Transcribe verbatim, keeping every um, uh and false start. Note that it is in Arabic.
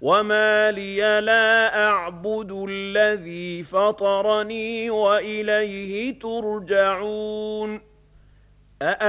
وَمَا لِيَ لَا أَعْبُدُ الَّذِي فَطَرَنِي وَإِلَيْهِ تُرْجَعُونَ